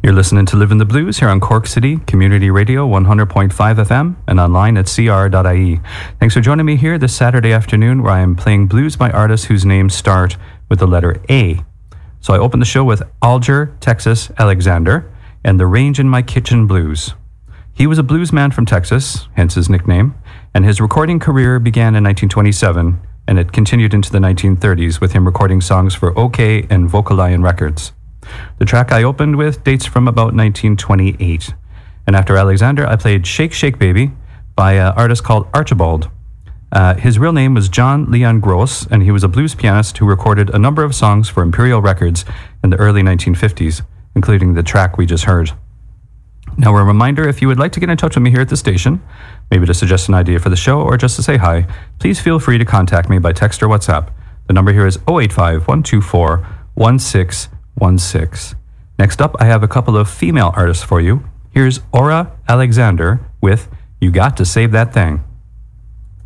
You're listening to Live in the Blues here on Cork City Community Radio 100.5 FM and online at cr.ie. Thanks for joining me here this Saturday afternoon where I am playing blues by artists whose names start with the letter A. So I opened the show with Alger, Texas Alexander and the Range in My Kitchen Blues. He was a blues man from Texas, hence his nickname, and his recording career began in 1927 and it continued into the 1930s with him recording songs for OK and Vocalion Records. The track I opened with dates from about 1928. And after Alexander, I played Shake Shake Baby by an artist called Archibald. His real name was John Leon Gross, and he was a blues pianist who recorded a number of songs for Imperial Records in the early 1950s, including the track we just heard. Now, a reminder, if you would like to get in touch with me here at the station, maybe to suggest an idea for the show or just to say hi, please feel free to contact me by text or WhatsApp. The number here is 085-124-1616. Next up, I have a couple of female artists for you. Here's Aura Alexander with You Got to Save That Thing.